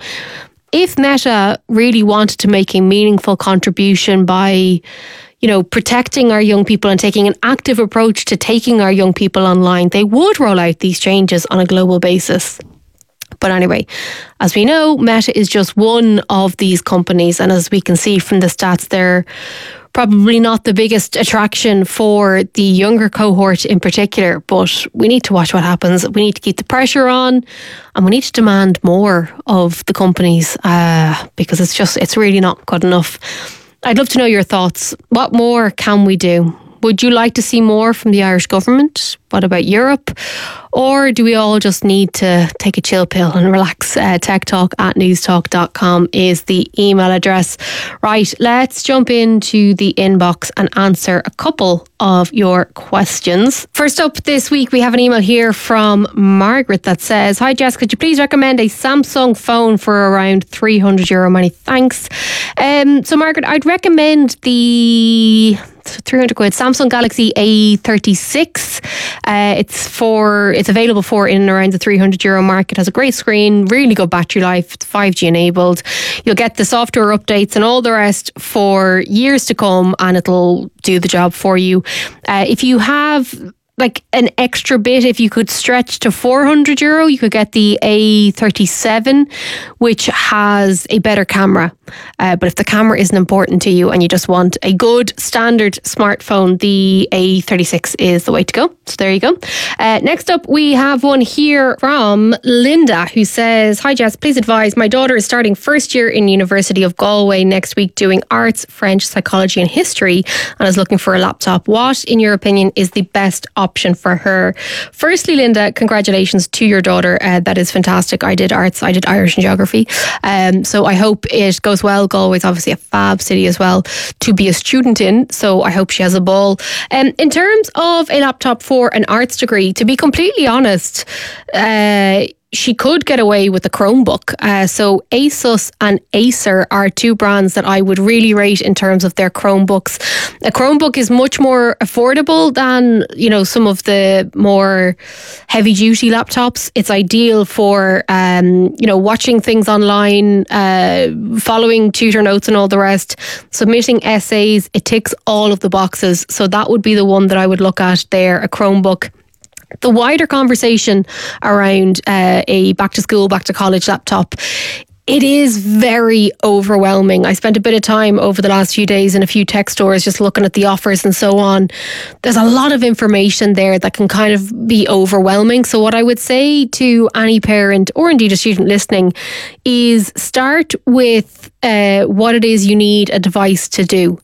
if Meta really wanted to make a meaningful contribution by, you know, protecting our young people and taking an active approach to taking our young people online, they would roll out these changes on a global basis. But anyway, as we know, Meta is just one of these companies, and as we can see from the stats, they're probably not the biggest attraction for the younger cohort in particular, but we need to watch what happens. We need to keep the pressure on, and we need to demand more of the companies uh, because it's just, it's really not good enough. I'd love to know your thoughts. What more can we do? Would you like to see more from the Irish government? What about Europe? Or do we all just need to take a chill pill and relax? Uh, techtalk at newstalk dot com is the email address. Right, let's jump into the inbox and answer a couple of your questions. First up this week, we have an email here from Margaret that says, "Hi Jess, could you please recommend a Samsung phone for around three hundred euro? Many thanks." Um, so Margaret, I'd recommend the three hundred quid Samsung Galaxy A thirty-six. Uh, it's for it's available for in and around the three hundred euro mark. It has a great screen, really good battery life, it's five G enabled. You'll get the software updates and all the rest for years to come, and it'll do the job for you. Uh, if you have like an extra bit, if you could stretch to four hundred euro, you could get the A thirty-seven, which has a better camera. Uh, but if the camera isn't important to you and you just want a good standard smartphone, the A thirty-six is the way to go. So there you go. Uh, next up, we have one here from Linda who says, "Hi Jess, please advise. My daughter is starting first year in University of Galway next week doing arts, French, psychology and history, and is looking for a laptop. What, in your opinion, is the best option for her?" Firstly, Linda, congratulations to your daughter. Uh, that is fantastic. I did arts, I did Irish and geography. Um, so I hope it goes well. Galway is obviously a fab city as well to be a student in. So I hope she has a ball. Um, in terms of a laptop for an arts degree, to be completely honest, uh, she could get away with a Chromebook. Uh, so Asus and Acer are two brands that I would really rate in terms of their Chromebooks. A Chromebook is much more affordable than, you know, some of the more heavy duty laptops. It's ideal for, um, you know, watching things online, uh, following tutor notes and all the rest, submitting essays. It ticks all of the boxes. So that would be the one that I would look at there, a Chromebook. The wider conversation around uh, a back to school, back to college laptop It is very overwhelming. I spent a bit of time over the last few days in a few tech stores just looking at the offers and so on. There's a lot of information there that can kind of be overwhelming. So what I would say to any parent or indeed a student listening is start with uh, what it is you need a device to do.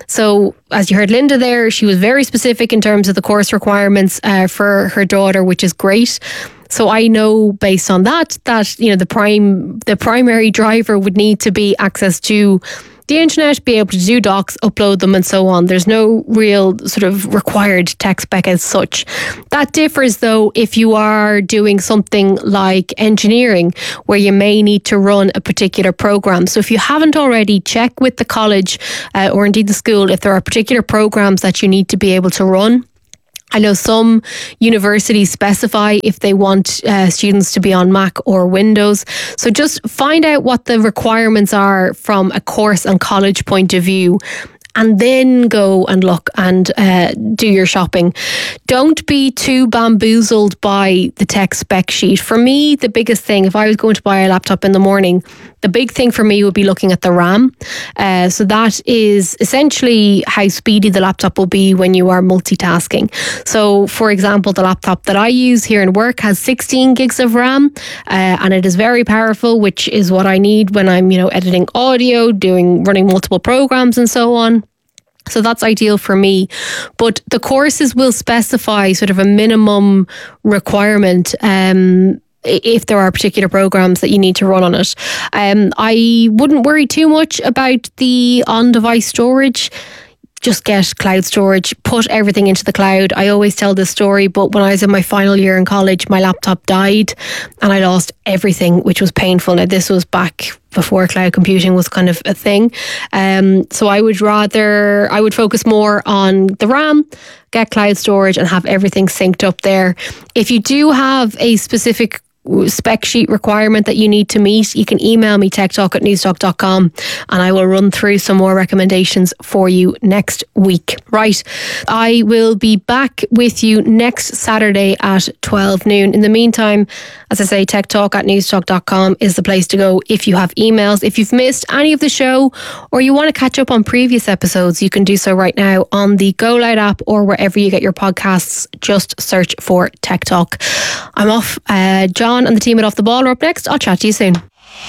So as you heard Linda there, she was very specific in terms of the course requirements uh, for her daughter, which is great. So I know based on that, that, you know, the prime, the primary driver would need to be access to the internet, be able to do docs, upload them and so on. There's no real sort of required tech spec as such. That differs though if you are doing something like engineering where you may need to run a particular program. So if you haven't already, check with the college uh, or indeed the school if there are particular programs that you need to be able to run. I know some universities specify if they want uh, students to be on Mac or Windows. So just find out what the requirements are from a course and college point of view, and then go and look and uh, do your shopping. Don't be too bamboozled by the tech spec sheet. For me, the biggest thing, if I was going to buy a laptop in the morning, the big thing for me would be looking at the RAM. Uh, so that is essentially how speedy the laptop will be when you are multitasking. So for example, the laptop that I use here in work has sixteen gigs of RAM uh, and it is very powerful, which is what I need when I'm, you know, editing audio, doing, running multiple programs and so on. So that's ideal for me. But the courses will specify sort of a minimum requirement um, if there are particular programs that you need to run on it. Um, I wouldn't worry too much about the on-device storage. Just get cloud storage, put everything into the cloud. I always tell this story, but when I was in my final year in college, my laptop died and I lost everything, which was painful. Now, this was back before cloud computing was kind of a thing. Um, so I would rather, I would focus more on the RAM, get cloud storage and have everything synced up there. If you do have a specific spec sheet requirement that you need to meet, you can email me techtalk at newstalk dot com and I will run through some more recommendations for you next week. Right, I will be back with you next Saturday at twelve noon. In the meantime, as I say, techtalk at newstalk dot com is the place to go if you have emails. If you've missed any of the show or you want to catch up on previous episodes, you can do so right now on the Go Loud app or wherever you get your podcasts. Just search for Tech Talk. I'm off. Uh, John and the team at Off the Ball are up next. I'll chat to you soon.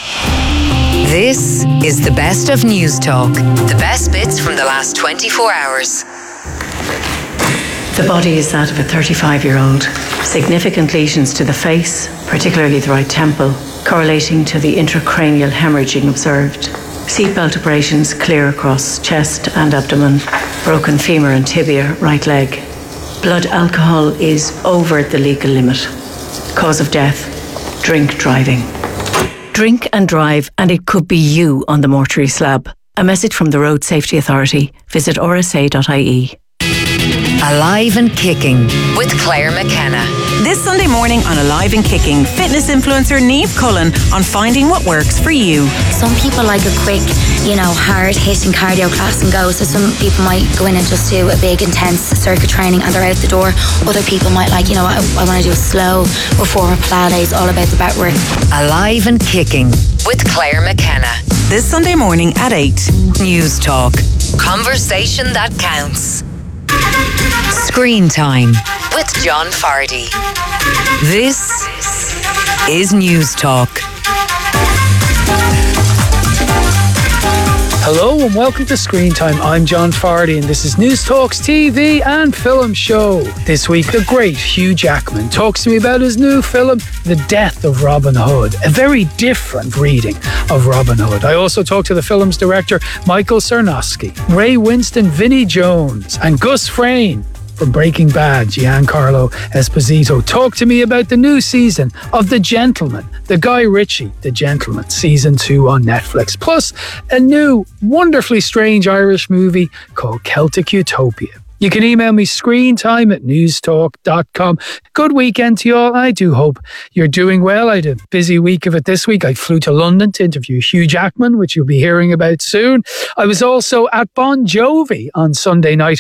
This is the best of News Talk. The best bits from the last twenty-four hours. The body is that of a thirty-five-year-old. Significant lesions to the face, particularly the right temple, correlating to the intracranial hemorrhaging observed. Seatbelt abrasions clear across chest and abdomen. Broken femur and tibia, right leg. Blood alcohol is over the legal limit. Cause of death, drink driving. Drink and drive and it could be you on the mortuary slab. A message from the Road Safety Authority. Visit r s a dot i e. Alive and Kicking with Claire McKenna. This Sunday morning on Alive and Kicking, fitness influencer Niamh Cullen on finding what works for you. Some people like a quick, you know, hard-hitting cardio class and go. So some people might go in and just do a big, intense circuit training and they're out the door. Other people might like, you know, I, I want to do a slow reformer Pilates, all about the back work. Alive and Kicking with Claire McKenna. This Sunday morning at eight. News Talk. Conversation that counts. Screen Time with John Fardy. This is News Talk. Hello and welcome to Screen Time. I'm John Fardy and this is News Talk's T V and film show. This week, the great Hugh Jackman talks to me about his new film, The Death of Robin Hood, a very different reading of Robin Hood. I also talk to the film's director, Michael Sarnowski, Ray Winston, Vinnie Jones, and Gus Fring from Breaking Bad, Giancarlo Esposito. Talk to me about the new season of The Gentleman, the Guy Ritchie The Gentleman, season two on Netflix, plus a new, wonderfully strange Irish movie called Celtic Utopia. You can email me screentime at newstalk dot com. Good weekend to you all. I do hope you're doing well. I had a busy week of it this week. I flew to London to interview Hugh Jackman, which you'll be hearing about soon. I was also at Bon Jovi on Sunday night.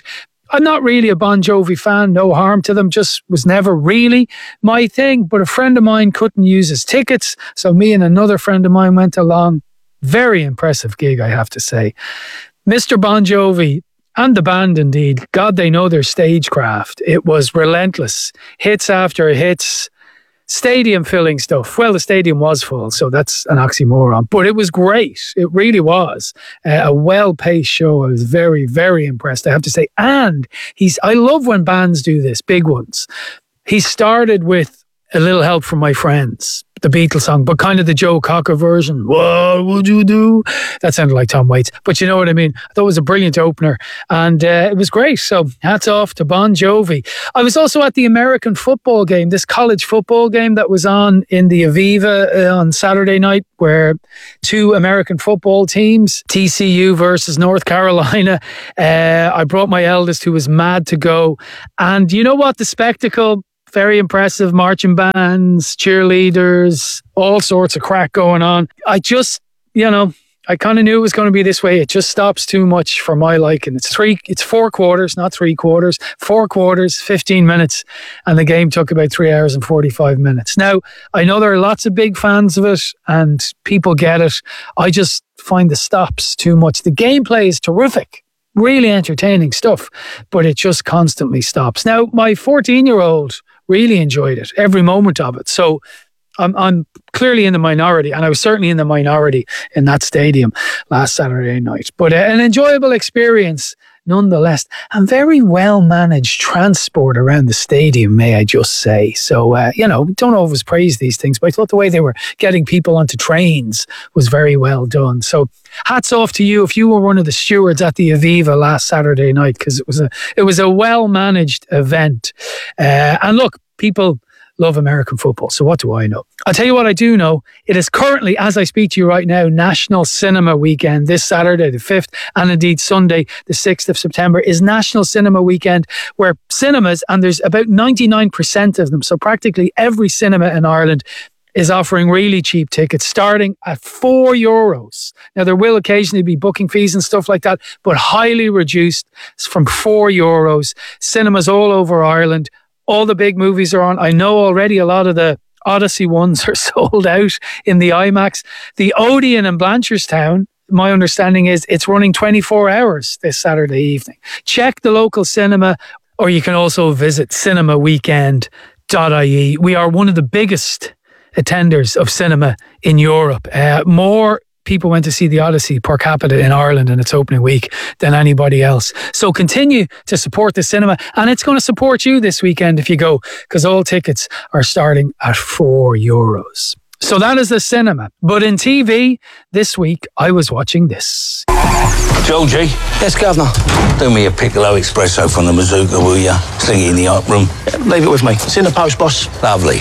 I'm not really a Bon Jovi fan, no harm to them, just was never really my thing. But a friend of mine couldn't use his tickets, so me and another friend of mine went along. Very impressive gig, I have to say. Mister Bon Jovi, and the band indeed, God, they know their stagecraft. It was relentless. Hits after hits. Stadium filling stuff. Well, the stadium was full, so that's an oxymoron, but it was great. It really was uh, a well-paced show. I was very, very impressed, I have to say. And he's, I love when bands do this, big ones. He started with A Little Help From My Friends, the Beatles song, but kind of the Joe Cocker version. What would you do? That sounded like Tom Waits, but you know what I mean. I thought it was a brilliant opener, and uh, it was great. So hats off to Bon Jovi. I was also at the American football game, this college football game that was on in the Aviva uh, on Saturday night, where two American football teams, T C U versus North Carolina. Uh, I brought my eldest, who was mad to go, and you know what? The spectacle. Very impressive, marching bands, cheerleaders, all sorts of crack going on. I just, you know, I kind of knew it was going to be this way. It just stops too much for my liking. It's three, it's four quarters, not three quarters. Four quarters, fifteen minutes, and the game took about three hours and forty-five minutes. Now, I know there are lots of big fans of it, and people get it. I just find the stops too much. The gameplay is terrific. Really entertaining stuff, but it just constantly stops. Now, my fourteen-year-old really enjoyed it, every moment of it. So I'm, I'm clearly in the minority, and I was certainly in the minority in that stadium last Saturday night. But uh, an enjoyable experience nonetheless, and very well managed transport around the stadium, may I just say. So, uh, you know, don't always praise these things, but I thought the way they were getting people onto trains was very well done. So hats off to you if you were one of the stewards at the Aviva last Saturday night, because it was a it was a well managed event. Uh, and look, people love American football, so what do I know? I'll tell you what I do know. It is currently, as I speak to you right now, National Cinema Weekend. This Saturday, the fifth, and indeed Sunday, the sixth of September, is National Cinema Weekend, where cinemas, and there's about ninety-nine percent of them, so practically every cinema in Ireland, is offering really cheap tickets starting at four euros. Now, there will occasionally be booking fees and stuff like that, but highly reduced from four euros. Cinemas all over Ireland. All the big movies are on. I know already a lot of the Odyssey ones are sold out in the IMAX. The Odeon in Blanchardstown, my understanding is it's running twenty-four hours this Saturday evening. Check the local cinema, or you can also visit cinema weekend dot I E. We are one of the biggest attenders of cinema in Europe. Uh, more people went to see the Odyssey per capita in Ireland in its opening week than anybody else. So continue to support the cinema, and it's going to support you this weekend if you go, because all tickets are starting at four euros. So that is the cinema. But in T V this week, I was watching this. Joel G. Yes, Governor. Do me a Piccolo Espresso from the Mazooka, will ya? Sling it in the art room. Yeah, leave it with me. It's in the post, boss. Lovely.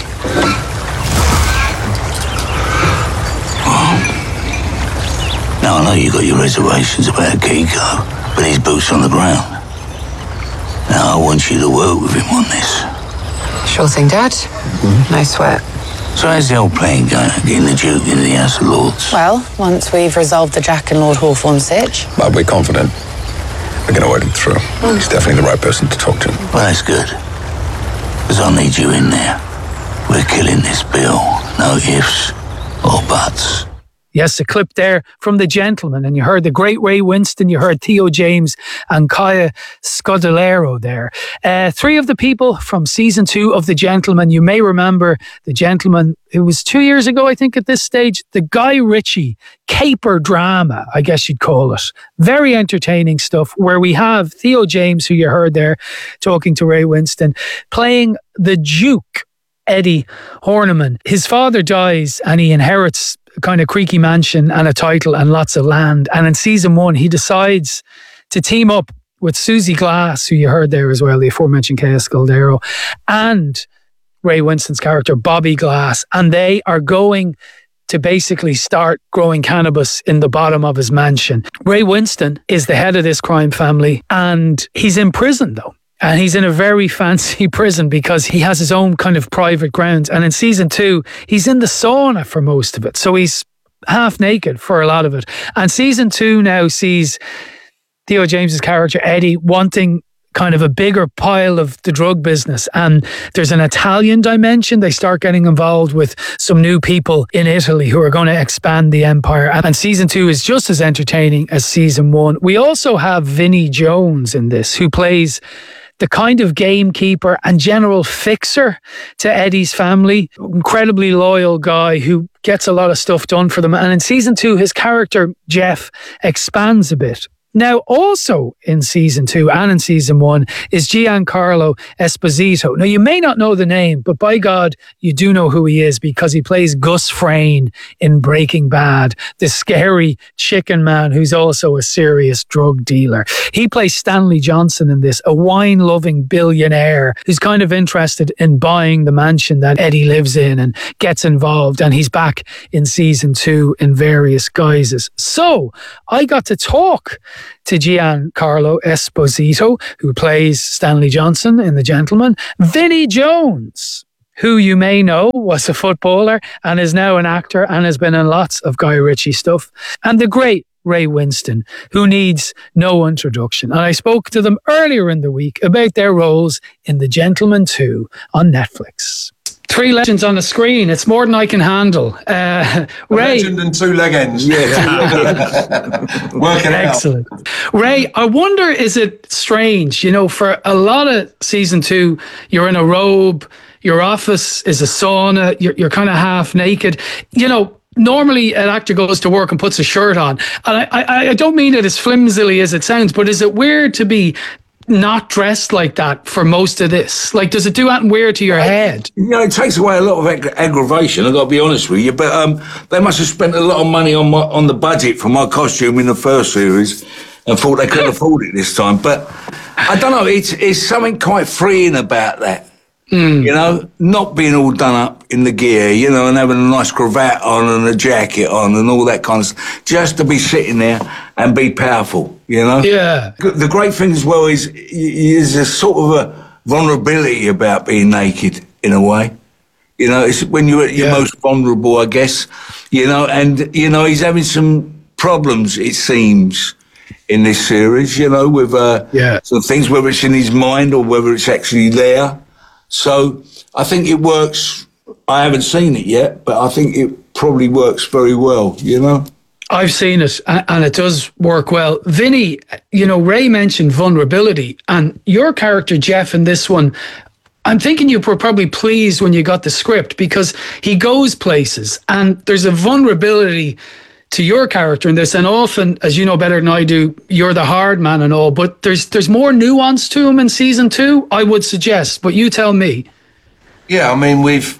Now, I know you got your reservations about Kiko, but his boot's on the ground. Now, I want you to work with him on this. Sure thing, Dad. Mm-hmm. No sweat. So how's the old plan going, getting the Duke into the House of Lords? Well, once we've resolved the Jack and Lord Hawthorne sitch. But we're confident we're going to work it through. Mm. He's definitely the right person to talk to. Well, that's good. Because I need you in there. We're killing this bill. No ifs or buts. Yes, a clip there from The Gentleman, and you heard the great Ray Winston, you heard Theo James and Kaya Scodelario there. Uh, three of the people from season two of The Gentleman. You may remember The Gentleman, it was two years ago, I think, at this stage, the Guy Ritchie caper drama, I guess you'd call it. Very entertaining stuff, where we have Theo James, who you heard there, talking to Ray Winston, playing the Duke, Eddie Horniman. His father dies and he inherits a kind of creaky mansion and a title and lots of land. And in season one, he decides to team up with Susie Glass, who you heard there as well, the aforementioned Kaya Scodelario, and Ray Winston's character, Bobby Glass. And they are going to basically start growing cannabis in the bottom of his mansion. Ray Winston is the head of this crime family, and he's in prison though. And he's in a very fancy prison because he has his own kind of private grounds. And in season two, he's in the sauna for most of it. So he's half naked for a lot of it. And season two now sees Theo James's character, Eddie, wanting kind of a bigger pile of the drug business. And there's an Italian dimension. They start getting involved with some new people in Italy who are going to expand the empire. And season two is just as entertaining as season one. We also have Vinnie Jones in this, who plays the kind of gamekeeper and general fixer to Eddie's family. Incredibly loyal guy who gets a lot of stuff done for them. And in season two, his character, Jeff, expands a bit. Now, also in season two and in season one is Giancarlo Esposito. Now, you may not know the name, but by God, you do know who he is because he plays Gus Frayne in Breaking Bad, the scary chicken man who's also a serious drug dealer. He plays Stanley Johnson in this, a wine-loving billionaire who's kind of interested in buying the mansion that Eddie lives in and gets involved. And he's back in season two in various guises. So, I got to talk to Giancarlo Esposito, who plays Stanley Johnson in The Gentleman, Vinnie Jones, who you may know was a footballer and is now an actor and has been in lots of Guy Ritchie stuff, and the great Ray Winstone, who needs no introduction. And I spoke to them earlier in the week about their roles in The Gentleman two on Netflix. Three legends on the screen. It's more than I can handle. Uh, Ray. A legend and two leg ends. Yeah. Working Excellent. Out. Ray, I wonder, is it strange, you know, for a lot of season two, you're in a robe, your office is a sauna, you're, you're kind of half naked. You know, normally an actor goes to work and puts a shirt on. And I, I, I don't mean it as flimsily as it sounds, but is it weird to be not dressed like that for most of this? Like, does it do anything weird to your head? You know, it takes away a lot of ag- aggravation, I've got to be honest with you, but um, they must have spent a lot of money on my, on the budget for my costume in the first series and thought they couldn't afford it this time. But I don't know, it's, it's something quite freeing about that. Mm. You know, not being all done up in the gear, you know, and having a nice cravat on and a jacket on and all that kind of stuff, just to be sitting there and be powerful, you know? Yeah. The great thing as well is there's a sort of a vulnerability about being naked, in a way. You know, it's when you're at your yeah. most vulnerable, I guess, you know, and, you know, he's having some problems, it seems, in this series, you know, with uh, yeah. some things, whether it's in his mind or whether it's actually there. So I think it works. I haven't seen it yet, but I think it probably works very well, you know? I've seen it, and it does work well. Vinny, you know, Ray mentioned vulnerability, and your character, Jeff, in this one, I'm thinking you were probably pleased when you got the script because he goes places, and there's a vulnerability to your character in this, and often, as you know better than I do, you're the hard man and all, but there's there's more nuance to him in season two, I would suggest, but you tell me. Yeah, I mean, we've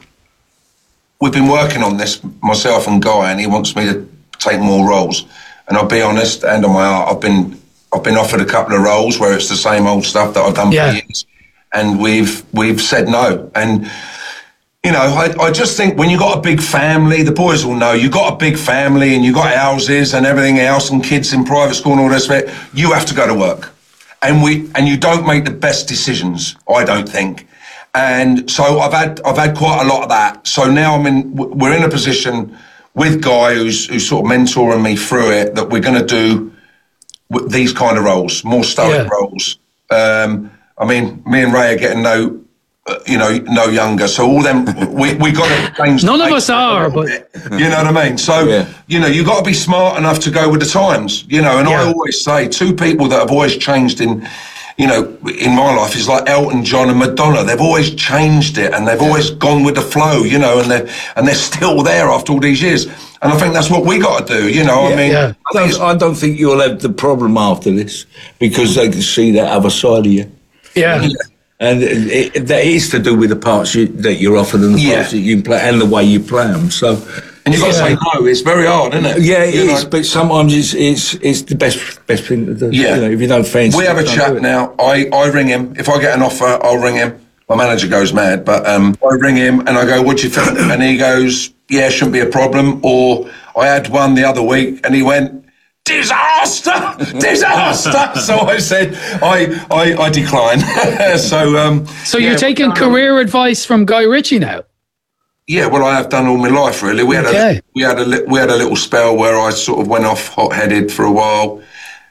we've been working on this, myself and Guy, and he wants me to take more roles. And I'll be honest, and on my heart, I've been I've been offered a couple of roles where it's the same old stuff that I've done yeah. for years, and we've we've said no. And you know, I, I just think when you got a big family, the boys will know, you got a big family and you got houses and everything else and kids in private school and all this, you have to go to work. And we and you don't make the best decisions, I don't think. And so I've had I've had quite a lot of that. So now I'm in we're in a position with Guy who's who's sort of mentoring me through it that we're going to do these kind of roles, more stoic yeah. roles. Um, I mean, me and Ray are getting no you know, no younger. So all them, we we got to change. None of us are, but you know what I mean. So yeah. you know, you got to be smart enough to go with the times. You know, and yeah. I always say two people that have always changed in, you know, in my life is like Elton John and Madonna. They've always changed it, and they've always gone with the flow. You know, and they and they're still there after all these years. And I think that's what we got to do. You know, yeah, I mean, yeah. I, don't, I don't think you'll have the problem after this because they can see that other side of you. Yeah. yeah. And it, it, that is to do with the parts you, that you're offered and the yeah. parts that you can play and the way you play them. So, and you've got yeah. to say no. It's very hard, isn't it? Yeah, it you is. Know? But sometimes it's it's it's the best best thing to do. Yeah. You know, if you don't fancy. We have a chat now. I, I ring him if I get an offer. I'll ring him. My manager goes mad, but um, I ring him and I go, "What do you think?" And he goes, "Yeah, shouldn't be a problem." Or I had one the other week, and he went, "Disaster! Disaster!" So I said, I I, I decline. so um, so you're yeah, taking career advice from Guy Ritchie now? Yeah, well, I have done all my life really. We had okay. a we had a we had a little spell where I sort of went off hot-headed for a while,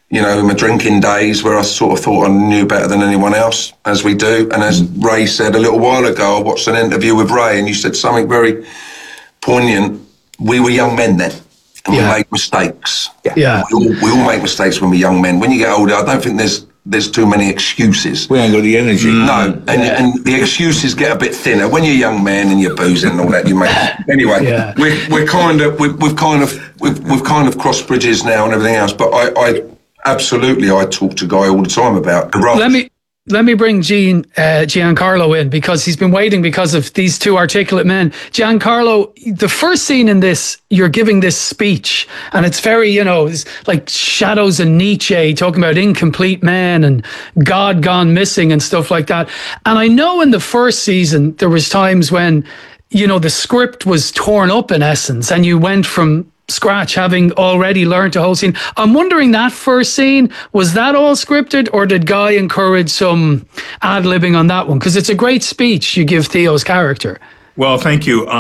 you know, in my drinking days where I sort of thought I knew better than anyone else, as we do. And as Ray said a little while ago, I watched an interview with Ray and you said something very poignant. We were young men then, and Yeah. we made mistakes. Yeah. We all, we all make mistakes when we're young men. When you get older, I don't think there's there's too many excuses. We ain't got the energy. No, and, Yeah. and the excuses get a bit thinner. When you're young men and you're boozing and all that, you make... Anyway, Yeah. we're, we're kind of, we've, we've kind of, we've, we've kind of crossed bridges now and everything else, but I, I absolutely, I talk to Guy all the time about the roles. Let me let me bring Gian, uh, Giancarlo in because he's been waiting because of these two articulate men. Giancarlo, the first scene in this, you're giving this speech, and it's very, you know, it's like Shadows and Nietzsche talking about incomplete man and God gone missing and stuff like that. And I know in the first season there was times when, you know, the script was torn up in essence, and you went from scratch having already learned a whole scene. I'm wondering, that first scene, was that all scripted, or did Guy encourage some ad-libbing on that one? Because it's a great speech you give Theo's character. Well, thank you.